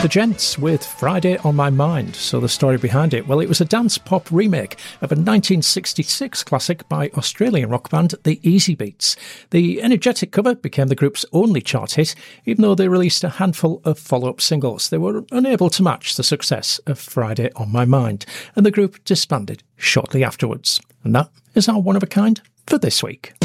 The Gents with Friday on My Mind. So the story behind it, well, it was a dance pop remake of a 1966 classic by Australian rock band The Easy Beats. The energetic cover became the group's only chart hit, even though they released a handful of follow-up singles. They were unable to match the success of Friday on My Mind, and the group disbanded shortly afterwards. And that is our one of a kind for this week.